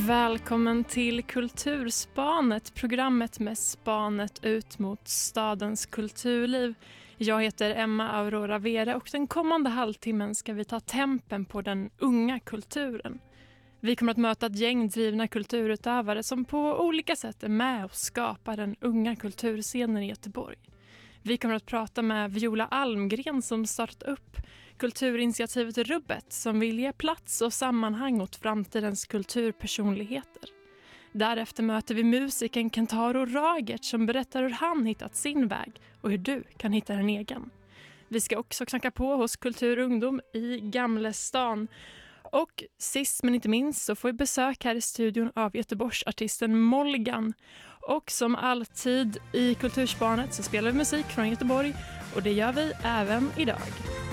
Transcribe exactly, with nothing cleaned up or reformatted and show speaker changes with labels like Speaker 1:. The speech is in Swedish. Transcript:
Speaker 1: Välkommen till Kulturspanet, programmet med spanet ut mot stadens kulturliv. Jag heter Emma Aurora Vera och den kommande halvtimmen ska vi ta tempen på den unga kulturen. Vi kommer att möta ett gäng drivna kulturutövare som på olika sätt är med och skapar den unga kulturscenen i Göteborg. Vi kommer att prata med Viola Almgren som startat upp kulturinitiativet Rubbet som vill ge plats och sammanhang åt framtidens kulturpersonligheter. Därefter möter vi musikern Kentaro Ragert som berättar hur han hittat sin väg och hur du kan hitta en egen. Vi ska också knacka på hos Kulturungdom i Gamlestan. Och sist men inte minst så får vi besök här i studion av Göteborgsartisten Molgan. Och som alltid i Kulturspanet så spelar vi musik från Göteborg och det gör vi även idag.